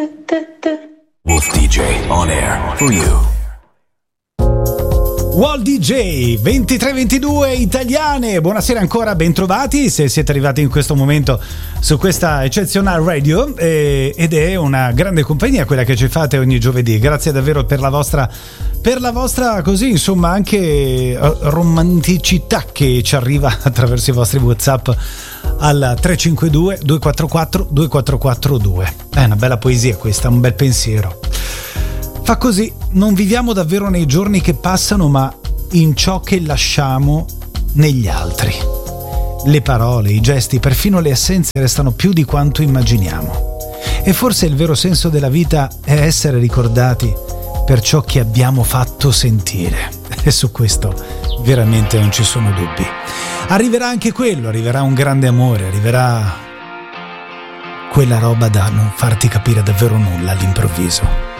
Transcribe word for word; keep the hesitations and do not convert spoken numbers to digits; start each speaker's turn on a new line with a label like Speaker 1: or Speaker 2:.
Speaker 1: Wolf D J on air for you.
Speaker 2: Wall D J ventitré ventidue italiane, buonasera ancora, bentrovati se siete arrivati in questo momento su questa eccezionale radio, eh, ed è una grande compagnia quella che ci fate ogni giovedì. Grazie davvero per la vostra per la vostra così insomma anche romanticità che ci arriva attraverso i vostri WhatsApp al tre cinque due due quattro quattro due quattro quattro due. È una bella poesia questa, un bel pensiero. Fa così, non viviamo davvero nei giorni che passano, ma in ciò che lasciamo negli altri. Le parole, i gesti, perfino le assenze restano più di quanto immaginiamo. E forse il vero senso della vita è essere ricordati per ciò che abbiamo fatto sentire. E su questo veramente non ci sono dubbi. Arriverà anche quello, arriverà un grande amore, arriverà quella roba da non farti capire davvero nulla all'improvviso.